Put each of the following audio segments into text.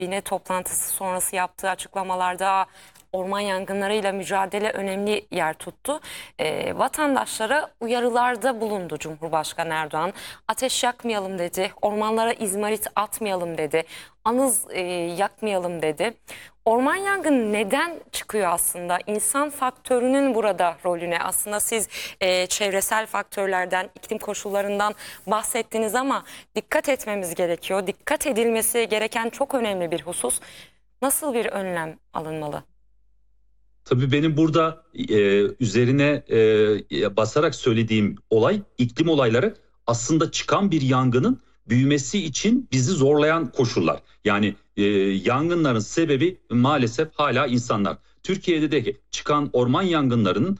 kabine toplantısı sonrası yaptığı açıklamalarda orman yangınlarıyla mücadele önemli yer tuttu. Vatandaşlara uyarılarda bulundu Cumhurbaşkanı Erdoğan. Ateş yakmayalım dedi, ormanlara izmarit atmayalım dedi, anız yakmayalım dedi. Orman yangını neden çıkıyor aslında? İnsan faktörünün burada rolüne. Aslında siz çevresel faktörlerden, iklim koşullarından bahsettiniz ama dikkat etmemiz gerekiyor. Dikkat edilmesi gereken çok önemli bir husus. Nasıl bir önlem alınmalı? Tabii benim burada üzerine basarak söylediğim olay, iklim olayları aslında çıkan bir yangının büyümesi için bizi zorlayan koşullar. Yani yangınların sebebi maalesef hala insanlar. Türkiye'de de çıkan orman yangınlarının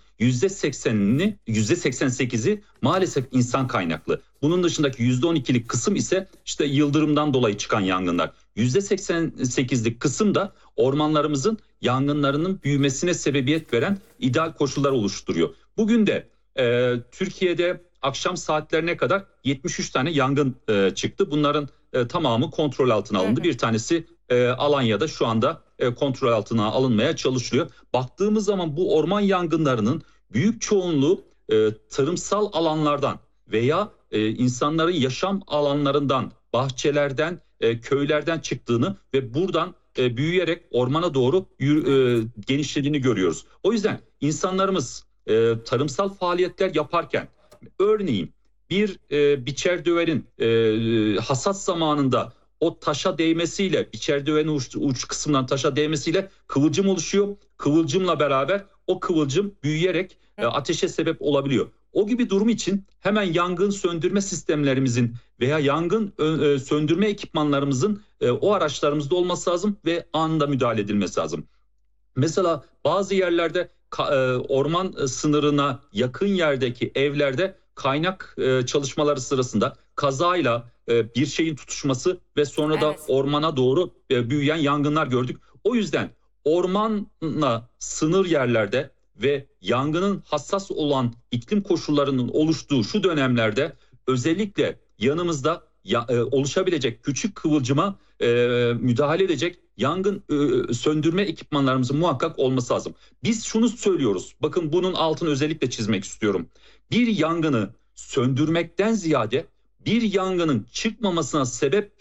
%88'i maalesef insan kaynaklı. Bunun dışındaki %12'lik kısım ise işte yıldırımdan dolayı çıkan yangınlar. %88'lik kısım da ormanlarımızın yangınlarının büyümesine sebebiyet veren ideal koşullar oluşturuyor. Bugün de Türkiye'de akşam saatlerine kadar 73 tane yangın çıktı. Bunların tamamı kontrol altına alındı. Bir tanesi Alanya'da şu anda kontrol altına alınmaya çalışılıyor. Baktığımız zaman bu orman yangınlarının büyük çoğunluğu tarımsal alanlardan veya insanların yaşam alanlarından, bahçelerden, köylerden çıktığını ve buradan büyüyerek ormana doğru genişlediğini görüyoruz. O yüzden insanlarımız tarımsal faaliyetler yaparken, örneğin bir biçer döverin hasat zamanında o taşa değmesiyle, biçer dövenin uç kısmından taşa değmesiyle kıvılcım oluşuyor. Kıvılcımla beraber o kıvılcım büyüyerek ateşe sebep olabiliyor. O gibi durum için hemen yangın söndürme sistemlerimizin veya yangın söndürme ekipmanlarımızın o araçlarımızda olması lazım ve anında müdahale edilmesi lazım. Mesela bazı yerlerde orman sınırına yakın yerdeki evlerde kaynak çalışmaları sırasında kazayla bir şeyin tutuşması ve sonra da ormana doğru büyüyen yangınlar gördük. O yüzden ormanla sınır yerlerde ve yangının hassas olan iklim koşullarının oluştuğu şu dönemlerde özellikle yanımızda oluşabilecek küçük kıvılcıma müdahale edecek yangın söndürme ekipmanlarımızın muhakkak olması lazım. Biz şunu söylüyoruz. Bakın bunun altını özellikle çizmek istiyorum. Bir yangını söndürmekten ziyade bir yangının çıkmamasına sebep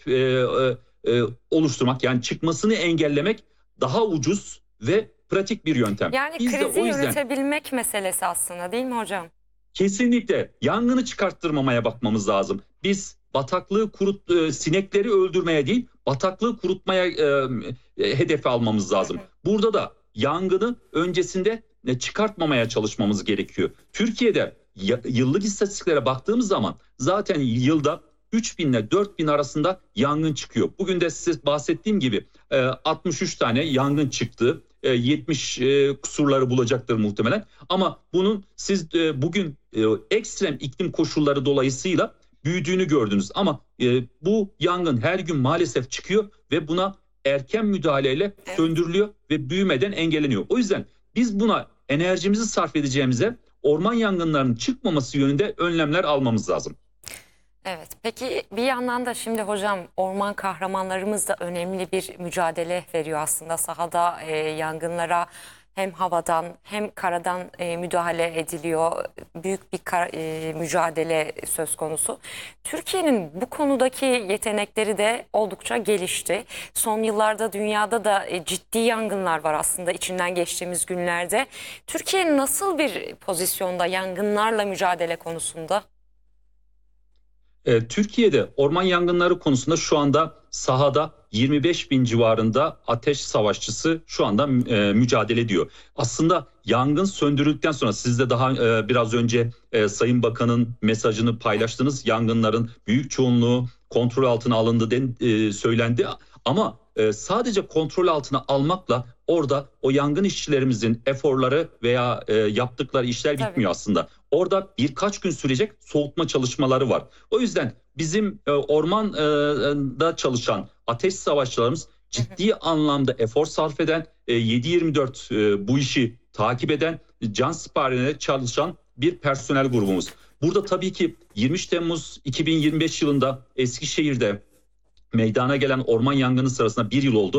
oluşturmak, yani çıkmasını engellemek daha ucuz ve pratik bir yöntem. Yani Biz krizi de o yüzden yönetebilmek meselesi aslında, değil mi hocam? kesinlikle yangını çıkarttırmamaya bakmamız lazım. Biz bataklığı sinekleri öldürmeye değil, bataklığı kurutmaya hedefe almamız lazım. Burada da yangını öncesinde çıkartmamaya çalışmamız gerekiyor. Türkiye'de yıllık istatistiklere baktığımız zaman zaten yılda 3.000 ile 4.000 arasında yangın çıkıyor. Bugün de size bahsettiğim gibi 63 tane yangın çıktı. 70 kusurları bulacaktır muhtemelen. Ama bunun siz bugün ekstrem iklim koşulları dolayısıyla büyüdüğünü gördünüz. Ama bu yangın her gün maalesef çıkıyor ve buna erken müdahaleyle söndürülüyor ve büyümeden engelleniyor. O yüzden biz buna enerjimizi sarf edeceğimize orman yangınlarının çıkmaması yönünde önlemler almamız lazım. Evet, peki bir yandan da şimdi hocam orman kahramanlarımız da önemli bir mücadele veriyor aslında sahada yangınlara hem havadan hem karadan müdahale ediliyor. Büyük bir mücadele söz konusu. Türkiye'nin bu konudaki yetenekleri de oldukça gelişti. Son yıllarda dünyada da ciddi yangınlar var aslında içinden geçtiğimiz günlerde. Türkiye nasıl bir pozisyonda yangınlarla mücadele konusunda? Türkiye'de orman yangınları konusunda şu anda sahada 25.000 civarında ateş savaşçısı şu anda mücadele ediyor. Aslında yangın söndürüldükten sonra siz de daha biraz önce Sayın Bakan'ın mesajını paylaştınız. Yangınların büyük çoğunluğu kontrol altına alındı söylendi ama sadece kontrol altına almakla orada o yangın işçilerimizin eforları veya yaptıkları işler bitmiyor aslında. Orada birkaç gün sürecek soğutma çalışmaları var. O yüzden bizim ormanda çalışan ateş savaşçılarımız ciddi anlamda efor sarf eden, 7/24 bu işi takip eden, can siparişine çalışan bir personel grubumuz. Burada tabii ki 23 Temmuz 2025 yılında Eskişehir'de meydana gelen orman yangını sırasında bir yıl oldu.